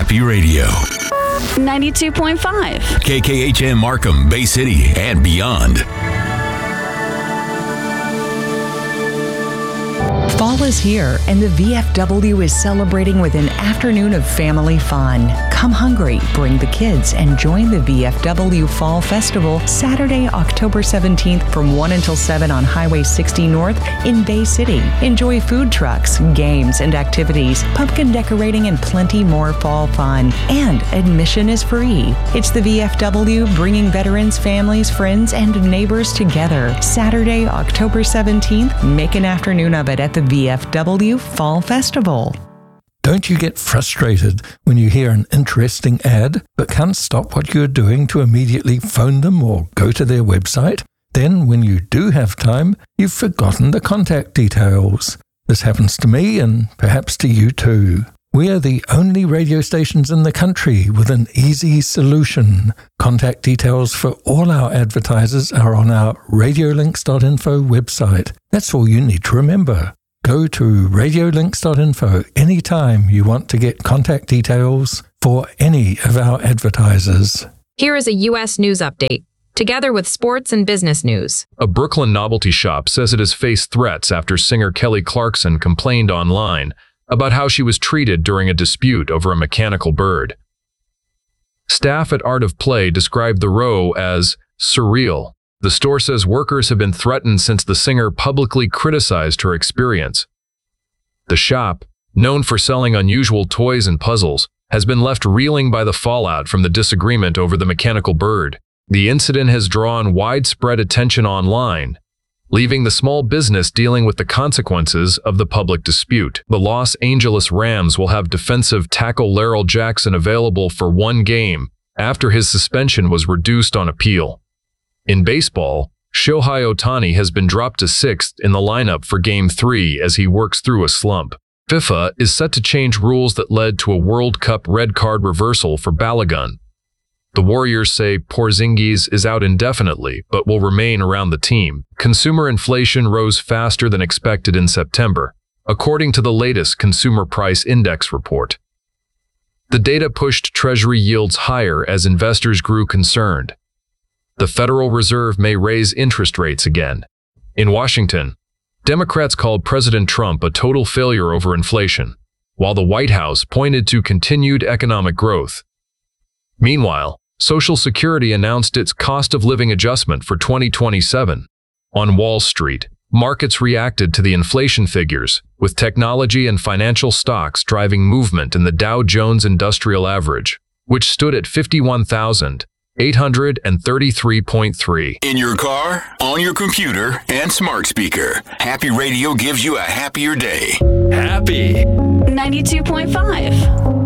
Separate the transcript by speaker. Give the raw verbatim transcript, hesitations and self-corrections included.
Speaker 1: Happy Radio.
Speaker 2: ninety-two point five.
Speaker 1: K K H M Markham, Bay City, and beyond.
Speaker 3: Fall is here, and the V F W is celebrating with an afternoon of family fun. Come hungry, bring the kids, and join the V F W Fall Festival Saturday, October seventeenth from one until seven on Highway sixty North in Bay City. Enjoy food trucks, games and activities, pumpkin decorating, and plenty more fall fun. And admission is free. It's the V F W bringing veterans, families, friends, and neighbors together. Saturday, October seventeenth. Make an afternoon of it at the V F W Fall Festival.
Speaker 4: Don't you get frustrated when you hear an interesting ad but can't stop what you're doing to immediately phone them or go to their website? Then, when you do have time, you've forgotten the contact details. This happens to me and perhaps to you too. We are the only radio stations in the country with an easy solution. Contact details for all our advertisers are on our radiolinks dot info website. That's all you need to remember. Go to radiolinks dot info anytime you want to get contact details for any of our advertisers.
Speaker 5: Here is a U S news update, together with sports and business news.
Speaker 6: A Brooklyn novelty shop says it has faced threats after singer Kelly Clarkson complained online about how she was treated during a dispute over a mechanical bird. Staff at Art of Play described the row as surreal. The store says workers have been threatened since the singer publicly criticized her experience. The shop, known for selling unusual toys and puzzles, has been left reeling by the fallout from the disagreement over the mechanical bird. The incident has drawn widespread attention online, leaving the small business dealing with the consequences of the public dispute. The Los Angeles Rams will have defensive tackle Larrell Jackson available for one game after his suspension was reduced on appeal. In baseball, Shohei Ohtani has been dropped to sixth in the lineup for Game three as he works through a slump. FIFA is set to change rules that led to a World Cup red card reversal for Balogun. The Warriors say Porzingis is out indefinitely, but will remain around the team. Consumer inflation rose faster than expected in September, according to the latest Consumer Price Index report. The data pushed Treasury yields higher as investors grew concerned. The Federal Reserve may raise interest rates again. In Washington, Democrats called President Trump a total failure over inflation, while the White House pointed to continued economic growth. Meanwhile, Social Security announced its cost of living adjustment for twenty twenty-seven. On Wall Street, markets reacted to the inflation figures, with technology and financial stocks driving movement in the Dow Jones Industrial Average, which stood at fifty-one thousand eight hundred thirty-three point three.
Speaker 1: In your car, on your computer, and smart speaker, Happy Radio gives you a happier day. Happy.
Speaker 2: ninety-two point five.